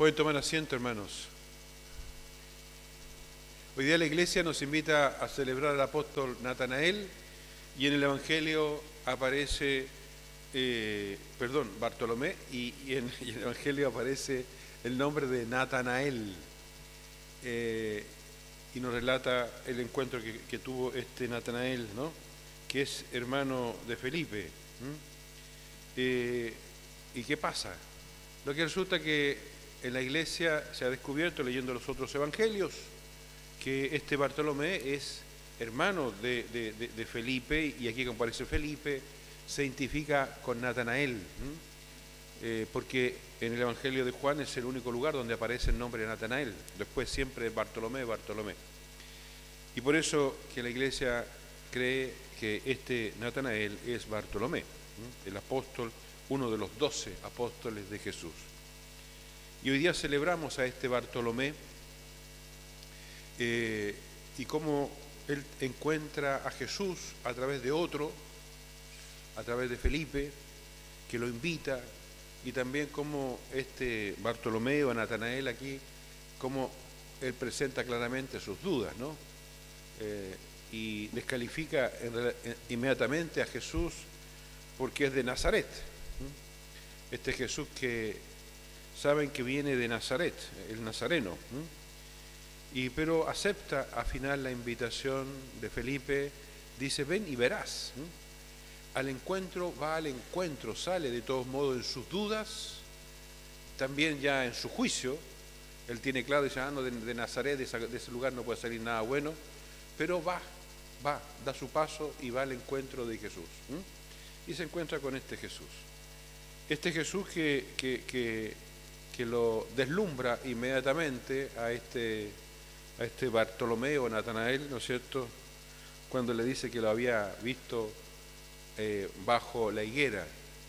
Pueden tomar asiento, hermanos. Hoy día la iglesia nos invita a celebrar al apóstol Natanael y en el Evangelio aparece, Bartolomé, y en el Evangelio aparece el nombre de Natanael y nos relata el encuentro que tuvo este Natanael, ¿no? Que es hermano de Felipe. ¿Y qué pasa? Lo que resulta que en la iglesia se ha descubierto, leyendo los otros evangelios, que este Bartolomé es hermano de Felipe, y aquí compareció Felipe, se identifica con Natanael, porque en el Evangelio de Juan es el único lugar donde aparece el nombre de Natanael, después siempre Bartolomé, Bartolomé. Y por eso que la iglesia cree que este Natanael es Bartolomé, el apóstol, uno de los 12 apóstoles de Jesús. Y hoy día celebramos a este Bartolomé y cómo él encuentra a Jesús a través de otro, a través de Felipe, que lo invita, y también cómo este Bartolomé o Natanael aquí, cómo él presenta claramente sus dudas, ¿no? Y descalifica inmediatamente a Jesús porque es de Nazaret. Este Jesús que saben que viene de Nazaret, el nazareno, pero acepta al final la invitación de Felipe, dice: ven y verás. Al encuentro, va al encuentro, sale de todos modos en sus dudas, también ya en su juicio. Él tiene claro, dice: no, de Nazaret, de ese lugar no puede salir nada bueno, pero va, da su paso y va al encuentro de Jesús. Y se encuentra con este Jesús. Este Jesús que lo deslumbra inmediatamente a este Bartolomé o Natanael, ¿no es cierto?, cuando le dice que lo había visto bajo la higuera.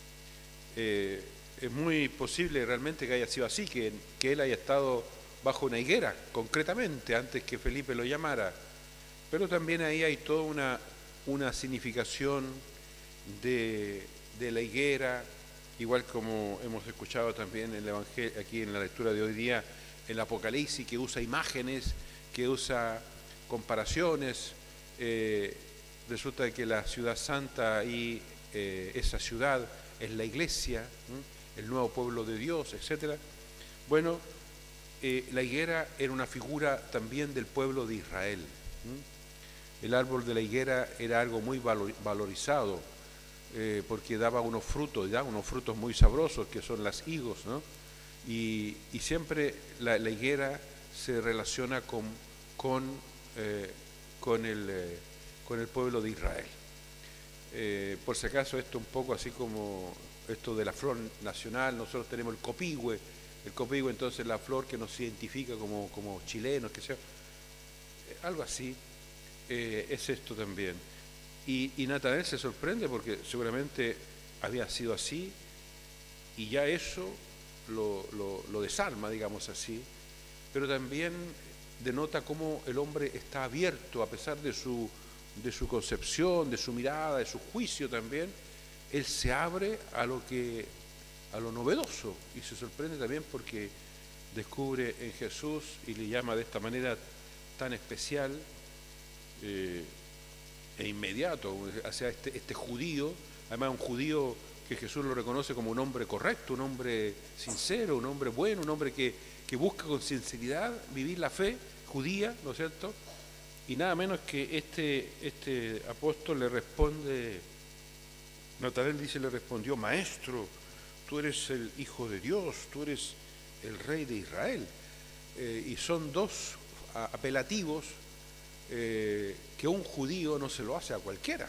Es muy posible realmente que haya sido así, que él haya estado bajo una higuera, concretamente, antes que Felipe lo llamara. Pero también ahí hay toda una significación de la higuera, igual como hemos escuchado también en el Evangelio, aquí en la lectura de hoy día, el Apocalipsis, que usa imágenes, que usa comparaciones. Resulta que la ciudad santa y esa ciudad es la iglesia, el nuevo pueblo de Dios, etc. Bueno, la higuera era una figura también del pueblo de Israel. El árbol de la higuera era algo muy valorizado, porque daba unos frutos muy sabrosos, que son las higos, ¿no? Y siempre la higuera se relaciona con el pueblo de Israel. Por si acaso, esto un poco así como esto de la flor nacional, nosotros tenemos el copihue entonces la flor que nos identifica como chilenos, que sea, algo así, es esto también. Y Natanael se sorprende porque seguramente había sido así, y ya eso lo desarma, digamos así, pero también denota cómo el hombre está abierto, a pesar de su concepción, de su mirada, de su juicio también. Él se abre a lo novedoso, y se sorprende también porque descubre en Jesús y le llama de esta manera tan especial e inmediato hacia este judío, además un judío que Jesús lo reconoce como un hombre correcto, un hombre sincero, un hombre bueno, un hombre que busca con sinceridad vivir la fe judía, ¿no es cierto? Y nada menos que este apóstol le responde, Natanael dice, le respondió: maestro, tú eres el Hijo de Dios, tú eres el Rey de Israel. Y son dos apelativos que un judío no se lo hace a cualquiera.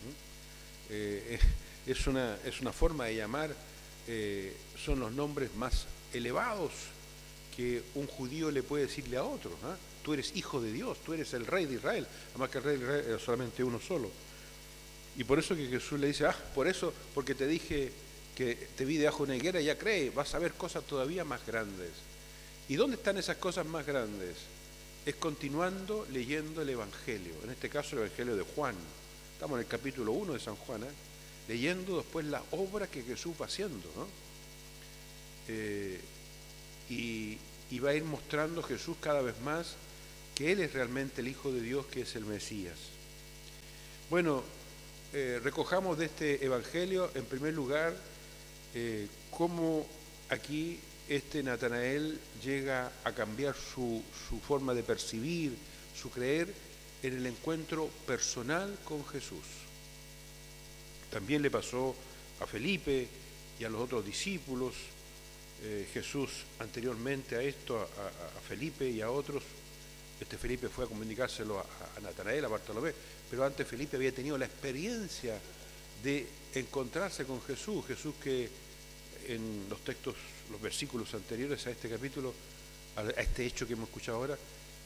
Es una forma de llamar, son los nombres más elevados que un judío le puede decirle a otro. Tú eres Hijo de Dios, tú eres el Rey de Israel. Además que el Rey de Israel era solamente uno solo. Y por eso que Jesús le dice: porque te dije que te vi debajo de una higuera, ya cree, vas a ver cosas todavía más grandes. ¿Y dónde están esas cosas más grandes? Es continuando leyendo el Evangelio, en este caso el Evangelio de Juan. Estamos en el capítulo 1 de San Juan, leyendo después la obra que Jesús va haciendo, ¿no? y va a ir mostrando Jesús cada vez más que Él es realmente el Hijo de Dios, que es el Mesías. Bueno, recojamos de este Evangelio, en primer lugar, cómo aquí Natanael llega a cambiar su forma de percibir, su creer, en el encuentro personal con Jesús. También le pasó a Felipe y a los otros discípulos. Jesús anteriormente a esto, a Felipe y a otros, Felipe fue a comunicárselo a Natanael, a Bartolomé, pero antes Felipe había tenido la experiencia de encontrarse con Jesús, Jesús que en los textos, los versículos anteriores a este capítulo, a este hecho que hemos escuchado ahora,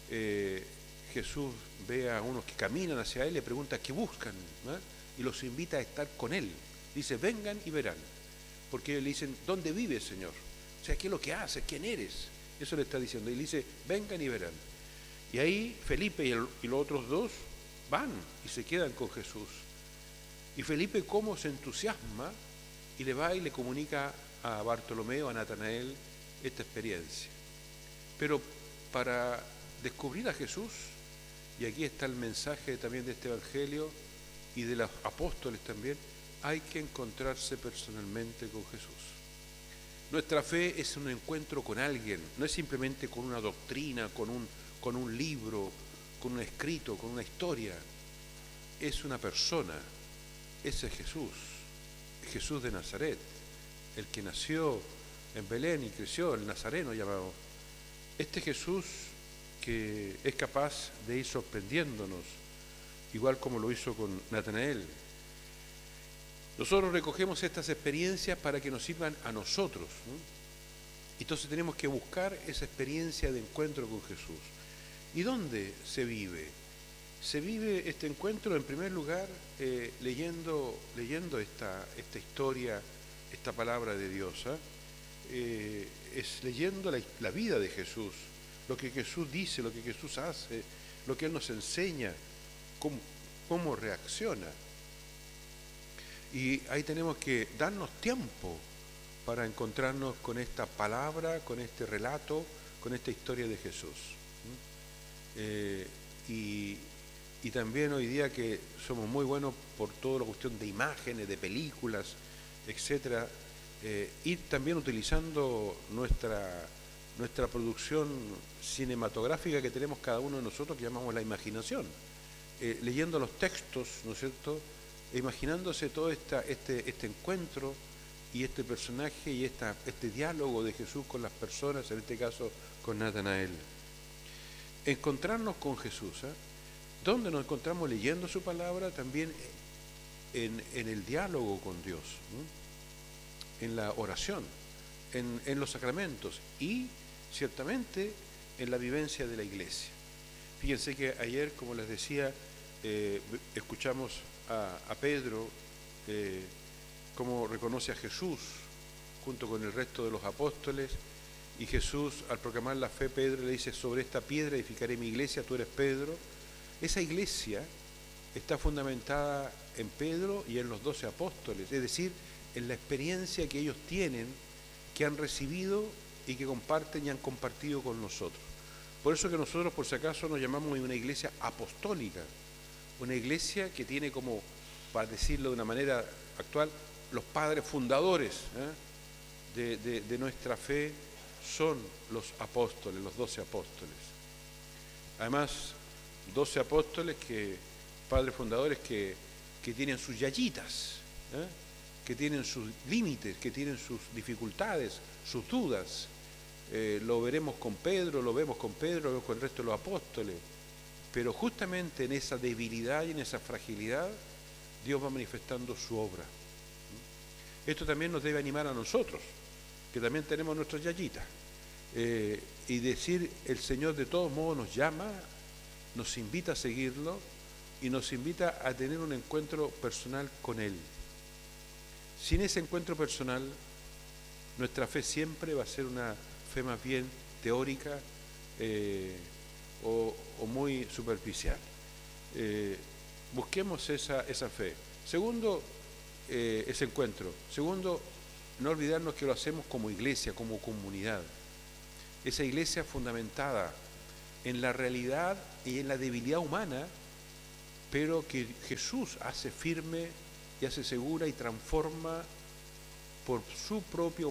Jesús ve a unos que caminan hacia Él, le pregunta qué buscan, ¿no? Y los invita a estar con Él. Dice, vengan y verán. Porque le dicen, ¿dónde vives, Señor? O sea, ¿qué es lo que haces? ¿Quién eres? Eso le está diciendo. Y le dice, vengan y verán. Y ahí Felipe y los otros dos van y se quedan con Jesús. Y Felipe cómo se entusiasma y le va y le comunica a Bartolomeo, a Natanael, esta experiencia. Pero para descubrir a Jesús, y aquí está el mensaje también de este Evangelio y de los apóstoles también, hay que encontrarse personalmente con Jesús. Nuestra fe es un encuentro con alguien, no es simplemente con una doctrina, con un libro, con un escrito, con una historia. Es una persona, ese es Jesús de Nazaret, el que nació en Belén y creció, el nazareno llamado. Este Jesús que es capaz de ir sorprendiéndonos, igual como lo hizo con Natanael. Nosotros recogemos estas experiencias para que nos sirvan a nosotros, ¿no? Entonces tenemos que buscar esa experiencia de encuentro con Jesús. ¿Y dónde se vive? Se vive este encuentro en primer lugar leyendo esta historia, esta palabra de Dios, es leyendo la vida de Jesús, lo que Jesús dice, lo que Jesús hace, lo que Él nos enseña, cómo reacciona. Y ahí tenemos que darnos tiempo para encontrarnos con esta palabra, con este relato, con esta historia de Jesús. Y también hoy día que somos muy buenos por toda la cuestión de imágenes, de películas, etcétera, ir también utilizando nuestra producción cinematográfica que tenemos cada uno de nosotros, que llamamos la imaginación, leyendo los textos, ¿no es cierto?, e imaginándose todo este encuentro y este personaje y este diálogo de Jesús con las personas, en este caso con Natanael. Encontrarnos con Jesús, ¿dónde nos encontramos? Leyendo su palabra, también en el diálogo con Dios, ¿no? En la oración, en los sacramentos y ciertamente en la vivencia de la iglesia. Fíjense que ayer, como les decía, escuchamos a Pedro cómo reconoce a Jesús junto con el resto de los apóstoles, y Jesús, al proclamar la fe, Pedro le dice, sobre esta piedra edificaré mi iglesia, tú eres Pedro. Esa iglesia está fundamentada en Pedro y en los 12 apóstoles, es decir, en la experiencia que ellos tienen, que han recibido y que comparten y han compartido con nosotros. Por eso que nosotros, por si acaso, nos llamamos una iglesia apostólica, una iglesia que tiene como, para decirlo de una manera actual, los padres fundadores de nuestra fe son los apóstoles, los 12 apóstoles. Además, 12 apóstoles, padres fundadores que tienen sus yayitas, que tienen sus límites, que tienen sus dificultades, sus dudas. Lo veremos con Pedro, lo vemos con el resto de los apóstoles. Pero justamente en esa debilidad y en esa fragilidad, Dios va manifestando su obra. Esto también nos debe animar a nosotros, que también tenemos nuestras yayitas. Y decir, el Señor de todos modos nos llama, nos invita a seguirlo y nos invita a tener un encuentro personal con Él. Sin ese encuentro personal, nuestra fe siempre va a ser una fe más bien teórica o muy superficial. Busquemos esa fe. Segundo, ese encuentro. Segundo, no olvidarnos que lo hacemos como iglesia, como comunidad. esa iglesia fundamentada en la realidad y en la debilidad humana, pero que Jesús hace firme y hace segura y transforma por su propio